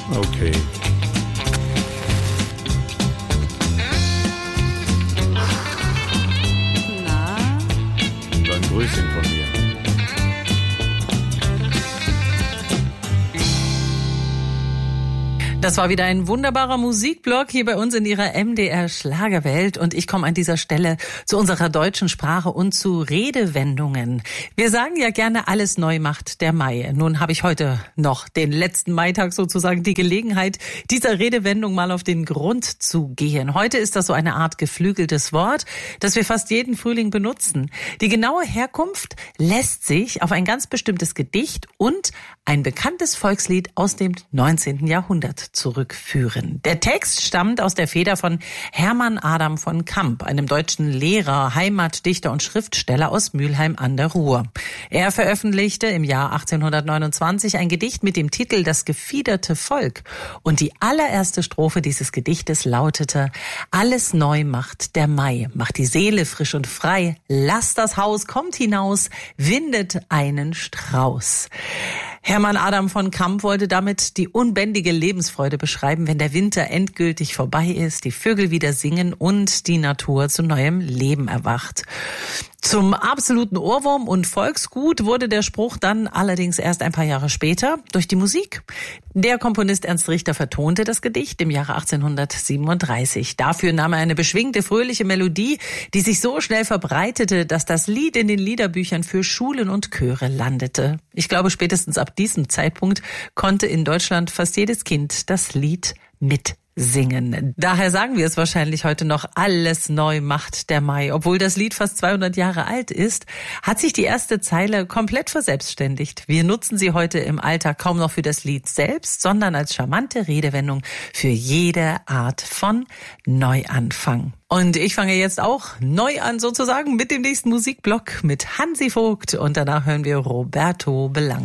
Okay. Na? Dann Grüßchen von mir. Das war wieder ein wunderbarer Musikblock hier bei uns in Ihrer MDR Schlagerwelt und ich komme an dieser Stelle zu unserer deutschen Sprache und zu Redewendungen. Wir sagen ja gerne, alles neu macht der Mai. Nun habe ich heute noch den letzten Maitag sozusagen die Gelegenheit, dieser Redewendung mal auf den Grund zu gehen. Heute ist das so eine Art geflügeltes Wort, das wir fast jeden Frühling benutzen. Die genaue Herkunft lässt sich auf ein ganz bestimmtes Gedicht und ein bekanntes Volkslied aus dem 19. Jahrhundert zurückführen. Der Text stammt aus der Feder von Hermann Adam von Kamp, einem deutschen Lehrer, Heimatdichter und Schriftsteller aus Mülheim an der Ruhr. Er veröffentlichte im Jahr 1829 ein Gedicht mit dem Titel Das gefiederte Volk. Und die allererste Strophe dieses Gedichtes lautete: Alles neu macht der Mai, macht die Seele frisch und frei, lasst das Haus, kommt hinaus, windet einen Strauß. Hermann Adam von Kamp wollte damit die unbändige Lebensfreude beschreiben, wenn der Winter endgültig vorbei ist, die Vögel wieder singen und die Natur zu neuem Leben erwacht. Zum absoluten Ohrwurm und Volksgut wurde der Spruch dann allerdings erst ein paar Jahre später durch die Musik. Der Komponist Ernst Richter vertonte das Gedicht im Jahre 1837. Dafür nahm er eine beschwingte, fröhliche Melodie, die sich so schnell verbreitete, dass das Lied in den Liederbüchern für Schulen und Chöre landete. Ich glaube, spätestens ab diesem Zeitpunkt konnte in Deutschland fast jedes Kind das Lied mitsingen. Daher sagen wir es wahrscheinlich heute noch, alles neu macht der Mai. Obwohl das Lied fast 200 Jahre alt ist, hat sich die erste Zeile komplett verselbstständigt. Wir nutzen sie heute im Alltag kaum noch für das Lied selbst, sondern als charmante Redewendung für jede Art von Neuanfang. Und ich fange jetzt auch neu an sozusagen mit dem nächsten Musikblock mit Hansi Vogt und danach hören wir Roberto Belanger.